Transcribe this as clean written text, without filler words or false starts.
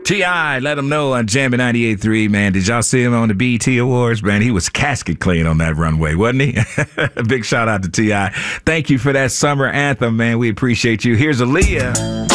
T.I., let him know on Jammin' 98.3, man. Did y'all see him on the BET Awards, man? He was casket clean on that runway, wasn't he? Big shout out to T.I. Thank you for that summer anthem, man. We appreciate you. Here's Aaliyah.